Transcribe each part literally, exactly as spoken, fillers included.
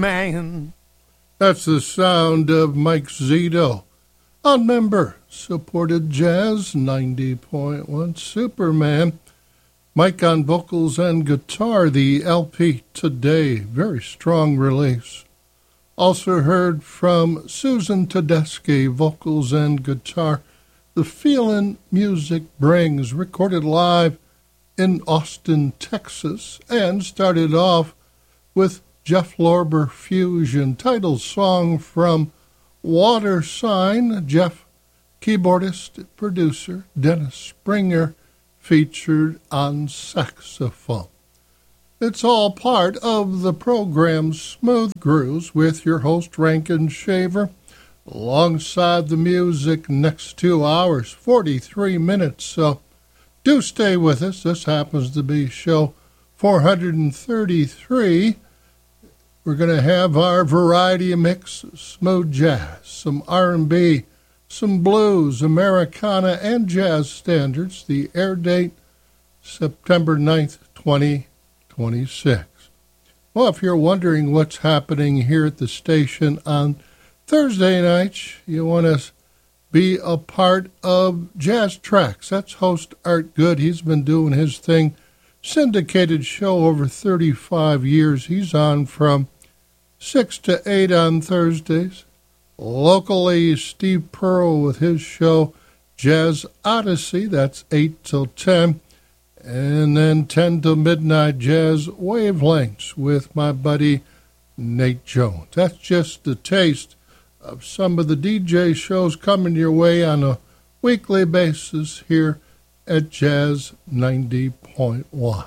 Man. That's the sound of Mike Zito on member-supported Jazz ninety point one Superman. Mike on vocals and guitar, the L P Today, very strong release. Also heard from Susan Tedeschi, vocals and guitar, The Feelin' Music Brings, recorded live in Austin, Texas, and started off with Jeff Lorber Fusion, title song from Water Sign. Jeff, keyboardist, producer, Dennis Springer, featured on saxophone. It's all part of the program Smooth Grooves with your host Rankin Shaver, alongside the music next two hours, forty-three minutes. So do stay with us. This happens to be show four hundred thirty-three. We're going to have our variety mix, smooth jazz, some R and B, some blues, Americana, and jazz standards. The air date, September ninth, twenty twenty-six. Well, if you're wondering what's happening here at the station on Thursday nights, you want to be a part of Jazz Tracks. That's host Art Good. He's been doing his thing, syndicated show over thirty-five years. He's on from six to eight on Thursdays. Locally, Steve Pearl with his show Jazz Odyssey. That's eight till ten. And then ten to midnight, Jazz Wavelengths with my buddy Nate Jones. That's just a taste of some of the D J shows coming your way on a weekly basis here at Jazz ninety point one.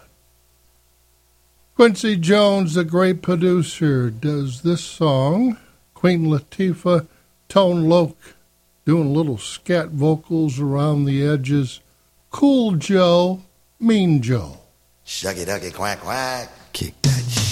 Quincy Jones, the great producer, does this song. Queen Latifah, Tone Loc, doing little scat vocals around the edges. Cool Joe, Mean Joe. Shucky ducky quack quack. Kick that shit.